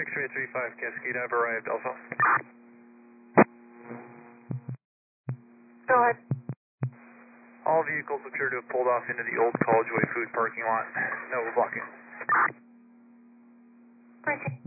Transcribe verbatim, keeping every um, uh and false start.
X-ray three five Cascade, I've arrived, Alpha. Go ahead. All vehicles appear to have pulled off into the old Collegeway food parking lot. No blocking. Okay.